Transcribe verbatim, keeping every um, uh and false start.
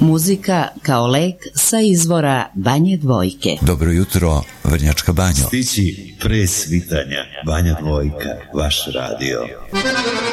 Muzika kao lek sa izvora Banje Dvojke. Dobro jutro, Vrnjačka Banja. Stići pre svitanja, Banja Dvojka, vaš radio.